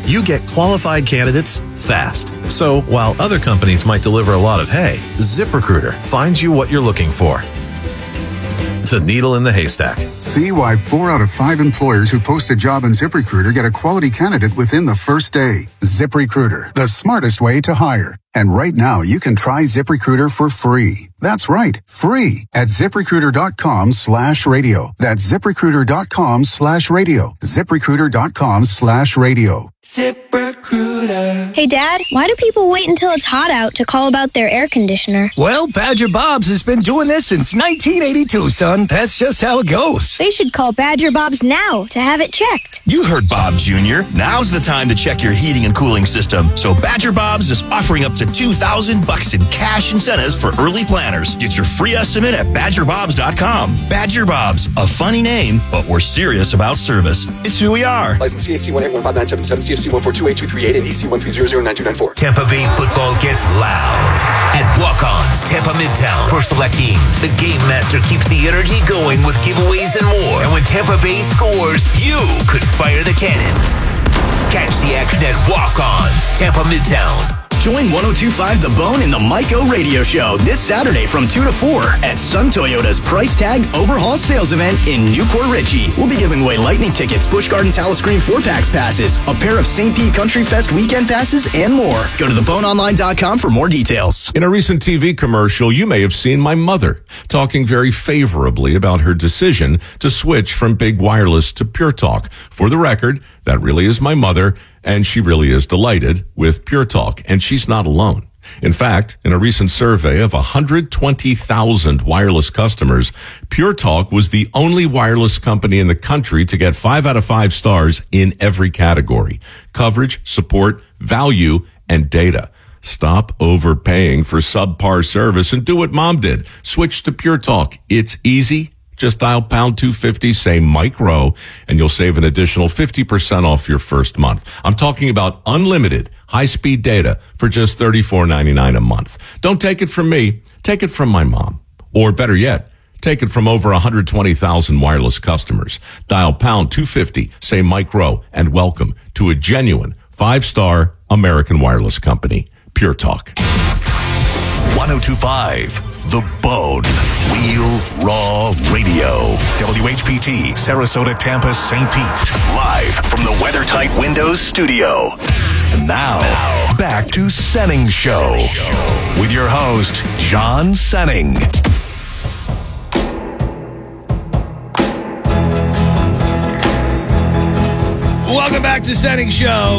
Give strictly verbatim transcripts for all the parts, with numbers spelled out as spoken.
you get qualified candidates fast. So while other companies might deliver a lot of hay, ZipRecruiter finds you what you're looking for. The needle in the haystack. See why four out of five employers who post a job on ZipRecruiter get a quality candidate within the first day. ZipRecruiter, the smartest way to hire. And right now, you can try ZipRecruiter for free. That's right, free at ZipRecruiter.com slash radio. That's ZipRecruiter.com slash radio. ZipRecruiter.com slash radio. ZipRecruiter. Hey, Dad, why do people wait until it's hot out to call about their air conditioner? Well, Badger Bob's has been doing this since nineteen eighty-two, son. That's just how it goes. They should call Badger Bob's now to have it checked. You heard Bob Junior Now's the time to check your heating and cooling system. So Badger Bob's is offering up to two thousand bucks in cash incentives for early planners. Get your free estimate at badger bobs dot com. Badger Bob's, a funny name, but we're serious about service. It's who we are. License C A C one eight one five nine seven seven, C F C one four two eight two three eight, and E C one three zero zero nine two nine four. Tampa Bay football gets loud at Walk-Ons Tampa Midtown. For select games, the Game Master keeps the energy going with giveaways and more. And when Tampa Bay scores, you could fire the cannons. Catch the action at Walk-Ons Tampa Midtown. Join one oh two point five The Bone in the Mike O Radio Show this Saturday from two to four at Sun Toyota's Price Tag Overhaul Sales Event in Newport Richey. We'll be giving away Lightning tickets, Busch Gardens Howl-O-Scream four-packs passes, a pair of Saint Pete Country Fest weekend passes, and more. Go to the bone online dot com for more details. In a recent T V commercial, you may have seen my mother talking very favorably about her decision to switch from Big Wireless to Pure Talk. For the record, that really is my mother, and she really is delighted with Pure Talk, and she's not alone. In fact, in a recent survey of one hundred twenty thousand wireless customers, Pure Talk was the only wireless company in the country to get five out of five stars in every category: coverage, support, value, and data. Stop overpaying for subpar service and do what Mom did. Switch to Pure Talk. It's easy. Just dial pound two fifty, say Mike Rowe, and you'll save an additional fifty percent off your first month. I'm talking about unlimited high-speed data for just thirty-four ninety-nine a month. Don't take it from me. Take it from my mom. Or better yet, take it from over one hundred twenty thousand wireless customers. Dial pound two fifty, say Mike Rowe, and welcome to a genuine five-star American wireless company, Pure Talk. one oh two point five The Bone. Real Raw Radio. W H P T, Sarasota, Tampa, Saint Pete. Live from the WeatherTight Windows studio. And now, back to Senning Show. With your host, John Senning. Welcome back to Senning Show.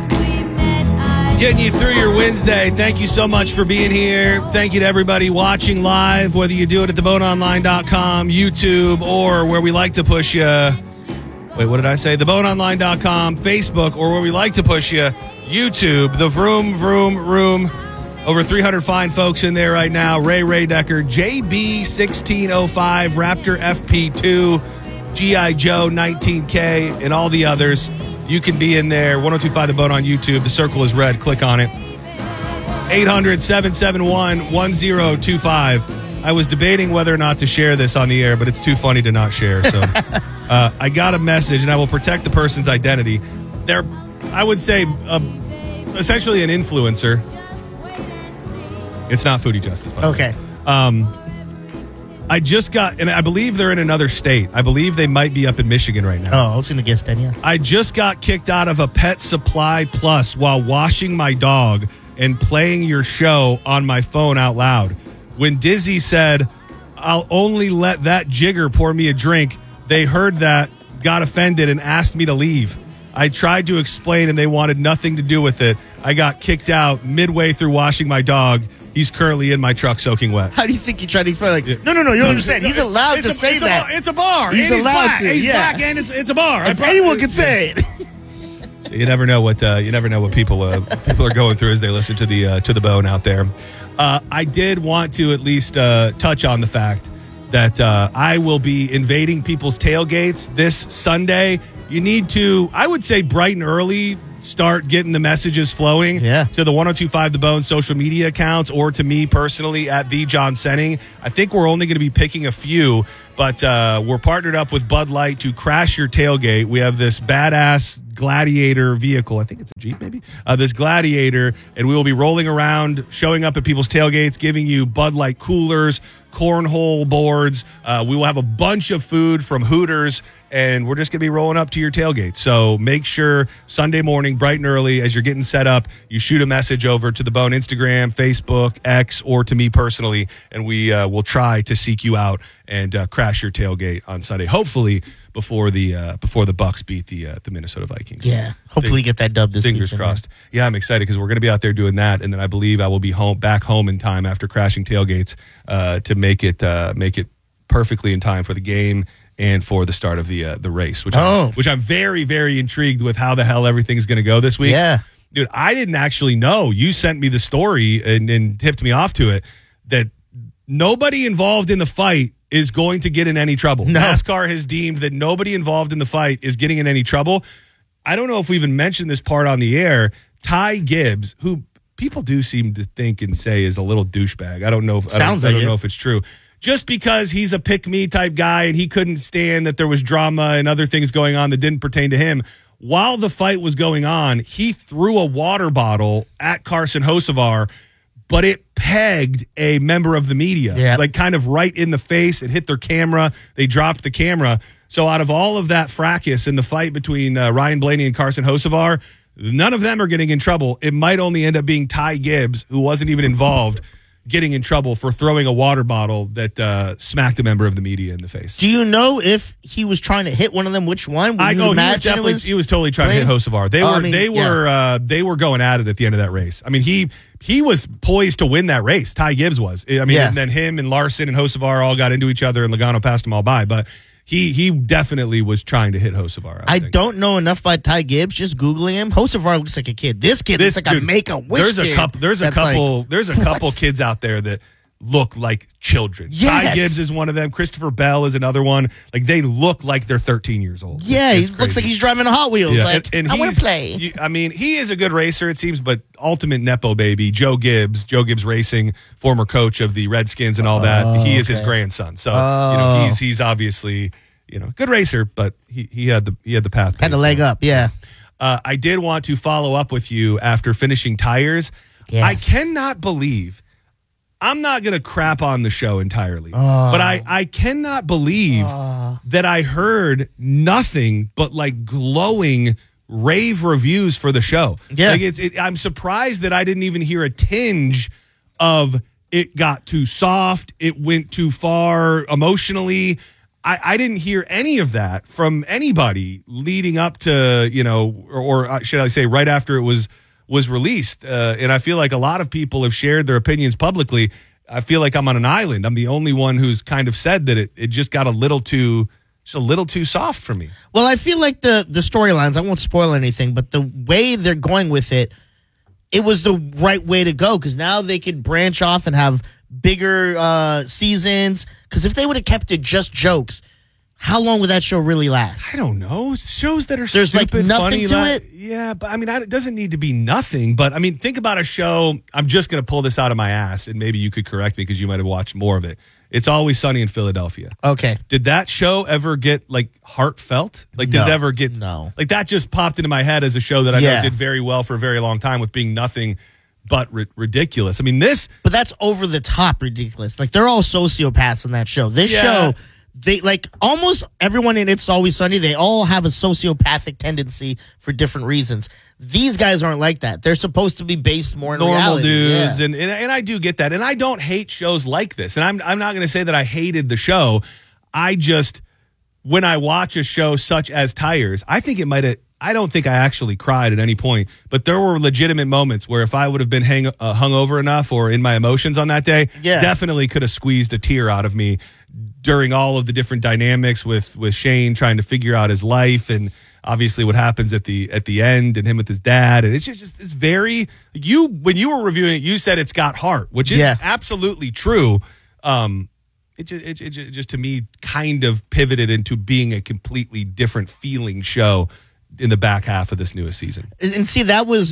Getting you through your Wednesday. Thank you so much for being here. Thank you to everybody watching live, whether you do it at the bone online dot com, YouTube, or where we like to push you. Wait, what did I say? the bone online dot com, Facebook, or where we like to push you, YouTube. The Vroom, Vroom, Room. Over three hundred fine folks in there right now. Ray Ray Decker, J B sixteen oh five, Raptor F P two, G I Joe nineteen K, and all the others. You can be in there. one oh two point five The Bone on YouTube. The circle is red. Click on it. eight hundred, seven seven one, one oh two five. I was debating whether or not to share this on the air, but it's too funny to not share. So uh, I got a message, and I will protect the person's identity. They're, I would say, uh, essentially an influencer. It's not Foodie Justice, by the way. Okay. Um, I just got, and I believe they're in another state. I believe they might be up in Michigan right now. Oh, I was going to guess that, yeah. I just got kicked out of a Pet Supply Plus while washing my dog and playing your show on my phone out loud. When Dizzy said, I'll only let that jigger pour me a drink, they heard that, got offended, and asked me to leave. I tried to explain, and they wanted nothing to do with it. I got kicked out midway through washing my dog. He's currently in my truck soaking wet. How do you think he tried to explain? Like, no, no, no, you don't understand. He's allowed it's to a, say it's that. A, it's a bar. He's and allowed he's black. to. He's yeah. black, and it's it's a bar. If anyone can say it. So you never know what uh, you never know what people uh, people are going through as they listen to the uh, to the bone out there. Uh, I did want to at least uh, touch on the fact that uh, I will be invading people's tailgates this Sunday. You need to, I would say, bright and early, start getting the messages flowing yeah. to the one oh two point five The Bone social media accounts or to me personally at the John Senning. I think we're only going to be picking a few But uh, we're partnered up with Bud Light to crash your tailgate. We have this badass Gladiator vehicle. I think it's a Jeep, maybe. Uh, this Gladiator, and we will be rolling around, showing up at people's tailgates, giving you Bud Light coolers, cornhole boards. Uh, we will have a bunch of food from Hooters, and we're just going to be rolling up to your tailgate. So make sure Sunday morning, bright and early, as you're getting set up, you shoot a message over to the Bone Instagram, Facebook, X, or to me personally, and we uh, will try to seek you out and uh, crash your tailgate on Sunday. Hopefully before the uh, before the Bucks beat the uh, the Minnesota Vikings. Yeah, hopefully Fing- get that dub this week. Fingers crossed. Yeah, I'm excited because we're going to be out there doing that, and then I believe I will be home back home in time after crashing tailgates uh, to make it uh, make it perfectly in time for the game and for the start of the uh, the race, which oh. I'm, which I'm very very intrigued with how the hell everything's going to go this week. Yeah, dude, I didn't actually know. You sent me the story and, and tipped me off to it that nobody involved in the fight is going to get in any trouble. No. NASCAR has deemed that nobody involved in the fight is getting in any trouble. I don't know if we even mentioned this part on the air. Ty Gibbs, who people do seem to think and say is a little douchebag. I don't know. If, Sounds I don't, like I don't know it. if it's true. Just because he's a pick me type guy and he couldn't stand that there was drama and other things going on that didn't pertain to him. While the fight was going on, he threw a water bottle at Carson Hocevar, but it pegged a member of the media, yeah. like kind of right in the face. It hit their camera. They dropped the camera. So out of all of that fracas in the fight between uh, Ryan Blaney and Carson Hocevar, none of them are getting in trouble. It might only end up being Ty Gibbs, who wasn't even involved, getting in trouble for throwing a water bottle that uh, smacked a member of the media in the face. Do you know if he was trying to hit one of them? Which one? Would I you know he was imagine it definitely was he was totally trying Blaney? to hit Hocevar. They Oh, were I mean, they yeah. were uh, they were going at it at the end of that race. I mean he he was poised to win that race. Ty Gibbs was. I mean, Yeah. and then him and Larson and Hocevar all got into each other, and Logano passed them all by. But he he definitely was trying to hit Hocevar. I, I think. don't know enough about Ty Gibbs. Just Googling him, Hocevar looks like a kid. This kid This looks like dude, a make a wish. There's a kid couple. There's a that's couple. like, there's a couple what? kids out there that look like children. Yes. Ty Gibbs is one of them. Christopher Bell is another one. Like they look like they're thirteen years old. Yeah, It's- he it's looks crazy. like he's driving a Hot Wheels. Yeah. Like and, and I want he's- to play. you- I mean, he is a good racer, it seems, but ultimate Nepo baby, Joe Gibbs, Joe Gibbs Racing, former coach of the Redskins and all that. Oh, he is his okay. grandson. So, Oh. you know, he's he's obviously, you know, good racer, but he, he had the he had the path. Had paved the for leg him. up. Yeah. Uh, I did want to follow up with you after finishing tires. Yes. I cannot believe I'm not going to crap on the show entirely, Oh. but I, I cannot believe that I heard nothing but like glowing rave reviews for the show. Yeah. Like it's, it, I'm surprised that I didn't even hear a tinge of it got too soft, it went too far emotionally. I, I didn't hear any of that from anybody leading up to, you know, or, or should I say right after it was was released. Uh, and I feel like a lot of people have shared their opinions publicly. I feel like I'm on an island. I'm the only one who's kind of said that it, it just got a little too just a little too soft for me. Well, I feel like the the storylines, I won't spoil anything, but the way they're going with it, it was the right way to go because now they could branch off and have bigger uh, seasons. Because if they would have kept it just jokes, how long would that show really last? I don't know. Shows that are There's, like, stupid, nothing funny, to like- it? Yeah, but I mean, I, it doesn't need to be nothing. But I mean, think about a show. I'm just going to pull this out of my ass, and maybe you could correct me because you might have watched more of it. It's Always Sunny in Philadelphia. Okay. Did that show ever get like heartfelt? Like, did No. it ever get No. Like that just popped into my head as a show that I Yeah. know did very well for a very long time with being nothing but ri- ridiculous. I mean, this. But that's over the top ridiculous. Like they're all sociopaths in that show. This Yeah. show, they like almost everyone in It's Always Sunny. They all have a sociopathic tendency for different reasons. These guys aren't like that. They're supposed to be based more in normal reality. dudes, Yeah. and, and and I do get that, and I don't hate shows like this, and I'm I'm not going to say that I hated the show. I just when I watch a show such as Tires, I think it might have. I don't think I actually cried at any point, but there were legitimate moments where if I would have been hang, uh, hungover enough or in my emotions on that day, Yeah. definitely could have squeezed a tear out of me during all of the different dynamics with with Shane trying to figure out his life and obviously what happens at the at the end and him with his dad. And it's just, just it's very you when you were reviewing it, you said it's got heart, which is Yeah. absolutely true. Um, it just, it, it just to me kind of pivoted into being a completely different feeling show in the back half of this newest season. And and see, that was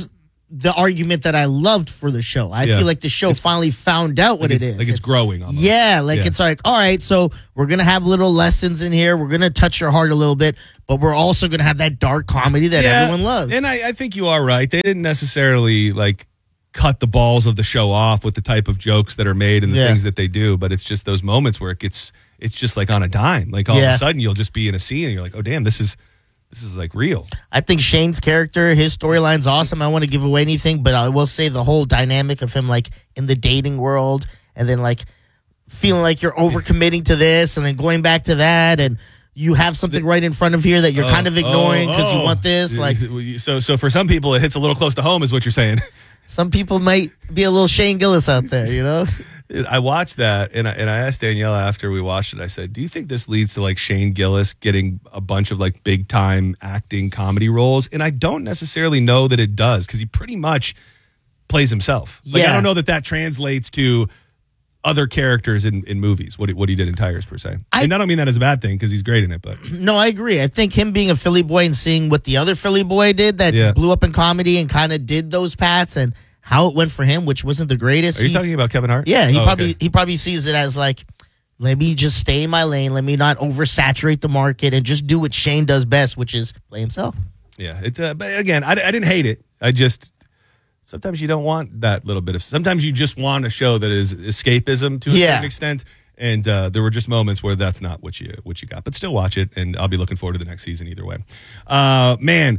the argument that I loved for the show. I Yeah. feel like the show It's- finally found out what like it it's- is. like it's growing almost. Yeah, like Yeah. it's like, all right, so we're going to have little lessons in here. We're going to touch your heart a little bit, but we're also going to have that dark comedy that Yeah, everyone loves. And I, I think you are right. They didn't necessarily like cut the balls of the show off with the type of jokes that are made and the Yeah. things that they do, but it's just those moments where it gets it's just like on a dime. Like all of Yeah. a sudden you'll just be in a scene and you're like, oh damn, this is this is like real. I think Shane's character, his storyline's awesome. I don't want to give away anything, but I will say the whole dynamic of him like in the dating world and then like feeling like you're overcommitting to this and then going back to that and you have something right in front of here that you're Oh, kind of ignoring because oh, you want this. oh. Like so so for some people it hits a little close to home is what you're saying. some people might be a little Shane Gillis out there, you know? I watched that and I, and I asked Danielle after we watched it, I said, do you think this leads to like Shane Gillis getting a bunch of like big time acting comedy roles? And I don't necessarily know that it does because he pretty much plays himself. Like, I Yeah. don't know that that translates to other characters in, in movies, what he, what he did in Tires per se. I- and I don't mean that as a bad thing because he's great in it, but No, I agree. I think him being a Philly boy and seeing what the other Philly boy did that Yeah. blew up in comedy and kind of did those pats and how it went for him, which wasn't the greatest. are you He- talking about Kevin Hart? Yeah, he Oh, probably okay. he probably sees it as like, let me just stay in my lane, let me not oversaturate the market, and just do what Shane does best, which is play himself. Yeah, it's uh, but again, I, I didn't hate it. I just sometimes you don't want that little bit of. Sometimes you just want a show that is escapism to a Yeah. certain extent, and uh, there were just moments where that's not what you what you got. But still, watch it, and I'll be looking forward to the next season either way. Uh, man,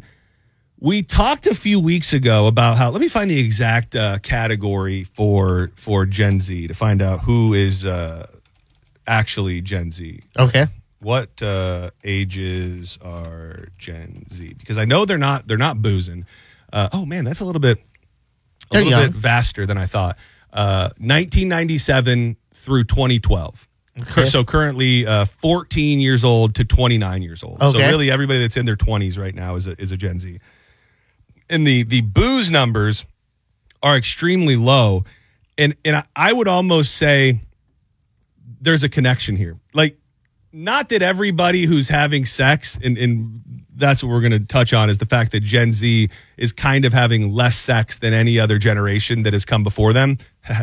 we talked a few weeks ago about how. Let me find the exact uh, category for for Gen Z to find out who is uh, actually Gen Z. Okay. What uh, ages are Gen Z? Because I know they're not they're not boozing. Uh, oh man, that's a little bit a They're little young. bit vaster than I thought. Uh, nineteen ninety-seven through twenty twelve. Okay. So currently uh, fourteen years old to twenty-nine years old. So Okay. really everybody that's in their twenties right now is a, is a Gen Z. And the the booze numbers are extremely low. And and I, I would almost say there's a connection here. Like, not that everybody who's having sex, and, and that's what we're going to touch on, is the fact that Gen Z is kind of having less sex than any other generation that has come before them.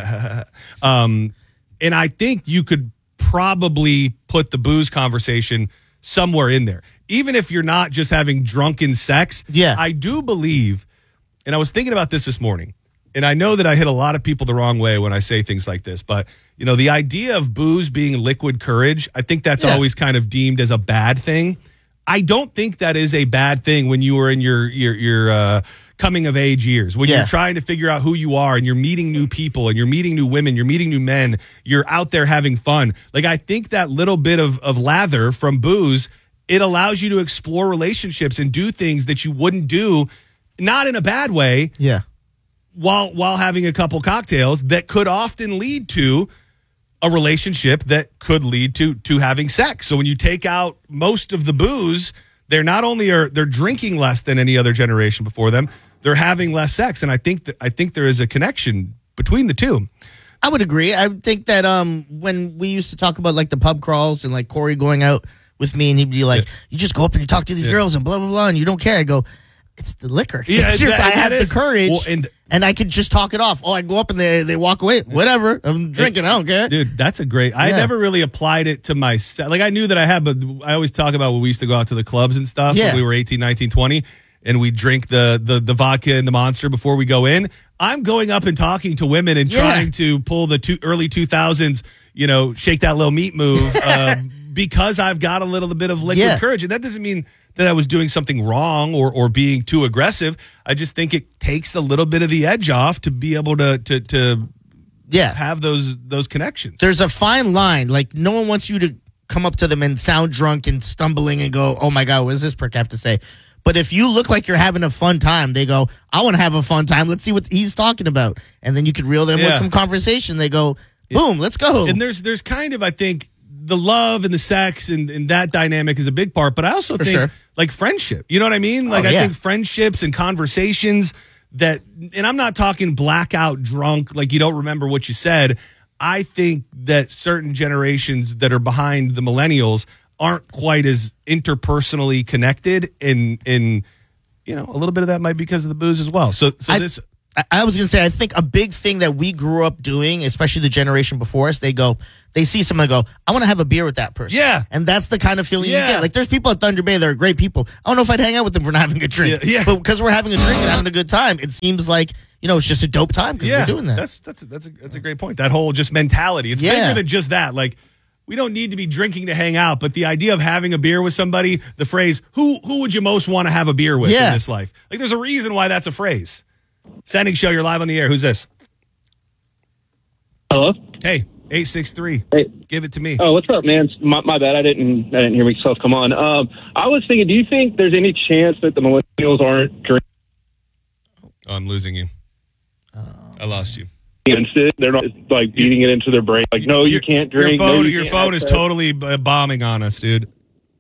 um, and I think you could probably put the booze conversation somewhere in there. Even if you're not just having drunken sex, Yeah. I do believe, and I was thinking about this this morning, and I know that I hit a lot of people the wrong way when I say things like this, but you know, the idea of booze being liquid courage, I think that's Yeah. always kind of deemed as a bad thing. I don't think that is a bad thing when you are in your your your uh, coming of age years, when Yeah. you're trying to figure out who you are and you're meeting new people and you're meeting new women, you're meeting new men, you're out there having fun. Like, I think that little bit of of lather from booze, it allows you to explore relationships and do things that you wouldn't do, not in a bad way, Yeah. while while having a couple cocktails that could often lead to a relationship that could lead to to having sex. So when you take out most of the booze, they're not only are they're drinking less than any other generation before them, they're having less sex. And I think that I think there is a connection between the two. I would agree. I would think that um when we used to talk about like the pub crawls and like Corey going out with me and he'd be like, you just go up and you talk to these Yeah. girls and blah, blah, blah, and you don't care. I go, it's the liquor. Yeah, it's just that- I that have is- the courage well, and- and I could just talk it off. Oh, I go up and they, they walk away. Whatever. I'm drinking. I don't care. Dude, that's a great. I Yeah. never really applied it to myself. Like, I knew that I had, but I always talk about when we used to go out to the clubs and stuff Yeah. when we were eighteen, nineteen, twenty, and we drink the, the the vodka and the Monster before we go in. I'm going up and talking to women and Yeah. trying to pull the two, early two thousands, you know, shake that little meat move uh, because I've got a little bit of liquid Yeah. courage. And that doesn't mean that I was doing something wrong or or being too aggressive. I just think it takes a little bit of the edge off to be able to to to Yeah. have those those connections. There's a fine line. Like, no one wants you to come up to them and sound drunk and stumbling and go, oh my God, what does this prick have to say? But if you look like you're having a fun time, they go, I want to have a fun time. Let's see what he's talking about. And then you could reel them Yeah. with some conversation. They go, boom, let's go. And there's there's kind of, I think, the love and the sex and, and that dynamic is a big part, but I also For think sure. like friendship. You know what I mean? Like, Oh, I yeah. think friendships and conversations that, and I'm not talking blackout drunk, like you don't remember what you said. I think that certain generations that are behind the millennials aren't quite as interpersonally connected, and in you know, a little bit of that might be because of the booze as well. So so I- this I, I was going to say, I think a big thing that we grew up doing, especially the generation before us, they go, they see someone go, I want to have a beer with that person. Yeah. And that's the kind of feeling Yeah. you get. Like, there's people at Thunder Bay that are great people. I don't know if I'd hang out with them for not having a drink. Yeah, yeah. But because we're having a drink and having a good time, it seems like, you know, it's just a dope time because Yeah, we're doing that. That's that's that's a that's a great point. That whole just mentality. It's Yeah. bigger than just that. Like, we don't need to be drinking to hang out, but the idea of having a beer with somebody, the phrase, who who would you most want to have a beer with Yeah. in this life? Like, there's a reason why that's a phrase. Sending show, you're live on the air. Who's this? Hello? Hey, eight six three. Hey. Give it to me. Oh, what's up, man? My, my bad. I didn't I didn't hear myself come on. Um, I was thinking, do you think there's any chance that the millennials aren't drinking Oh, I'm losing you. I lost you. against it? They're not like beating it into their brain. Like, no, you can't Your drink. phone, no, you your can't phone is access. totally b- bombing on us, dude.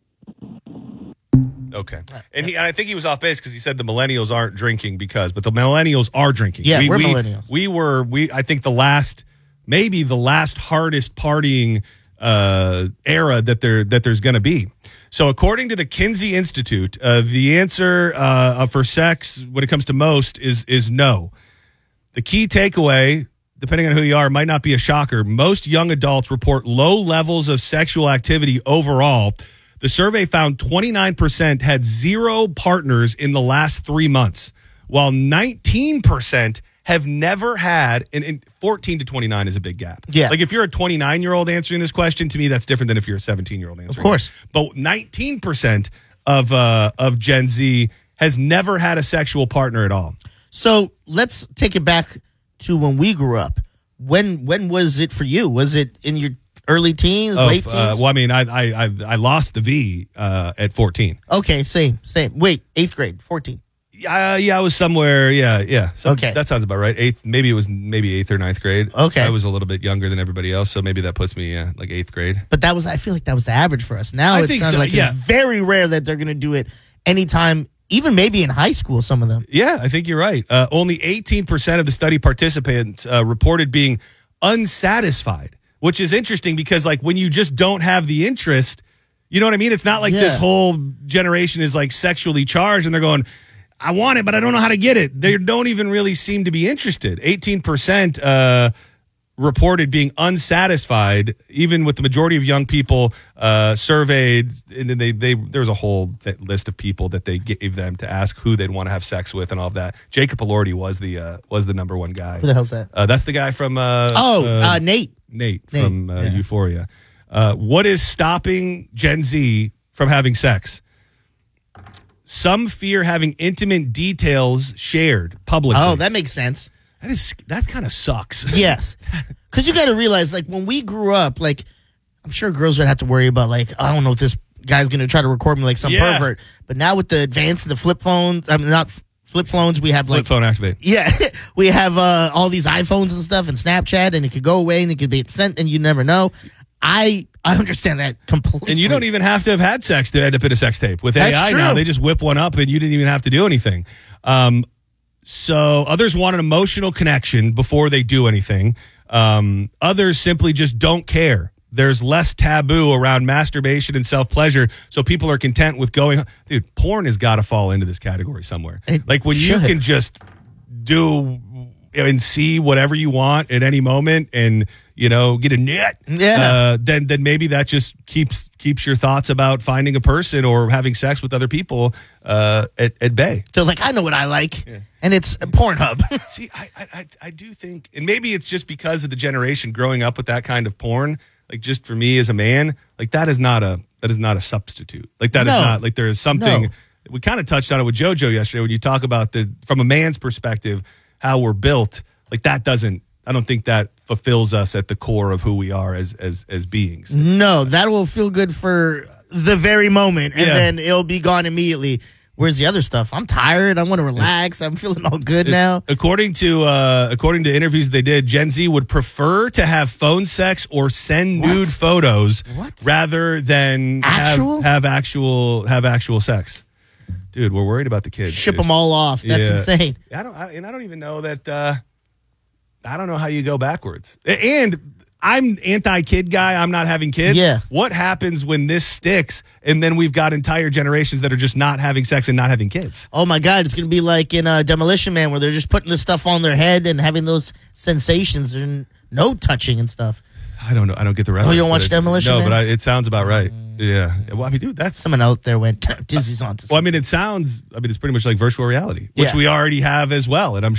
Okay, and he, and I think he was off base because he said the millennials aren't drinking because, but the millennials are drinking. Yeah, we, we're we, millennials. We were, we I think the last, maybe the last hardest partying uh, era that there that there's going to be. So, according to the Kinsey Institute, uh, the answer uh, for sex when it comes to most is is no. The key takeaway, depending on who you are, might not be a shocker. Most young adults report low levels of sexual activity overall. The survey found twenty-nine percent had zero partners in the last three months, while nineteen percent have never had, and, and fourteen to twenty-nine is a big gap. Yeah. Like if you're a twenty-nine-year-old answering this question, to me, that's different than if you're a seventeen-year-old answering Of course. it. But nineteen percent of, uh, of Gen Z has never had a sexual partner at all. So let's take it back to when we grew up. When when was it for you? Was it in your early teens, Of, late teens? uh, well, I mean, I I I, I lost the V uh, at fourteen. Okay, same, same. Wait, eighth grade, fourteen. Uh, yeah, I was somewhere. Yeah, yeah. So Okay. that sounds about right. Eighth, maybe it was maybe eighth or ninth grade. Okay. I was a little bit younger than everybody else, so maybe that puts me uh, like eighth grade. But that was, I feel like that was the average for us. Now I it think sounds so, like yeah. it's very rare that they're going to do it anytime, even maybe in high school, some of them. Yeah, I think you're right. Uh, only eighteen percent of the study participants uh, reported being unsatisfied, which is interesting because, like, when you just don't have the interest, you know what I mean? It's not like this Yeah. whole generation is like sexually charged and they're going, I want it, but I don't know how to get it. They don't even really seem to be interested. eighteen percent uh, reported being unsatisfied, even with the majority of young people uh, surveyed. And then they, they there was a whole th- list of people that they gave them to ask who they'd want to have sex with and all of that. Jacob Elordi was the uh, was the number one guy. Who the hell's that? Uh, that's the guy from uh, Oh, uh, Nate. Nate Nate, from uh, yeah. Euphoria. Uh, what is stopping Gen Z from having sex? Some fear having intimate details shared publicly. Oh, that makes sense. that is that kind of sucks. Yes. Because you got to realize, like, when we grew up, like, I'm sure girls would have to worry about, like, I don't know if this guy's going to try to record me like some Yeah. pervert. But now with the advance and the flip phones, I mean, not f- flip phones, we have, Flip like, phone activate. yeah, we have uh, all these iPhones and stuff and Snapchat, and it could go away and it could be sent, and you never know. I I understand that completely. And you don't even have to have had sex to end up in a sex tape. With That's A I now, true. they just whip one up and you didn't even have to do anything. Um, so others want an emotional connection before they do anything. Um, others simply just don't care. There's less taboo around masturbation and self-pleasure, so people are content with going. Dude, porn has got to fall into this category somewhere. It like when should. you can just do and see whatever you want at any moment and, you know, get a nut, Yeah. uh, then then maybe that just keeps keeps your thoughts about finding a person or having sex with other people uh, at, at bay. So, like, I know what I like, and it's Pornhub. See, I, I I do think, and maybe it's just because of the generation growing up with that kind of porn. Like, just for me as a man, like that is not a that is not a substitute. Like that is No. not like there is something. No. We kind of touched on it with JoJo yesterday when you talk about the from a man's perspective how we're built. Like that doesn't. I don't think that fulfills us at the core of who we are as as as beings. No, that will feel good for the very moment, and Yeah. then it'll be gone immediately. Whereas the other stuff, I'm tired. I want to relax. I'm feeling all good now. According to uh, according to interviews they did, Gen Z would prefer to have phone sex or send nude photos What? rather than Actual? have, have actual have actual sex. Dude, we're worried about the kids. Ship dude. them all off. That's Yeah. insane. I don't, I, and I don't even know that. Uh, I don't know how you go backwards. And I'm anti-kid guy. I'm not having kids. Yeah. What happens when this sticks and then we've got entire generations that are just not having sex and not having kids? Oh, my God. It's going to be like in uh, Demolition Man where they're just putting this stuff on their head and having those sensations and no touching and stuff. I don't know. I don't get the reference. Oh, you don't but watch it's- Demolition No, Man? but I, it sounds about right. Yeah. Well, I mean, dude, that's... Someone out there went, Disney's on to Well, I mean, it sounds... I mean, it's pretty much like virtual reality, which Yeah. we already have as well. And I'm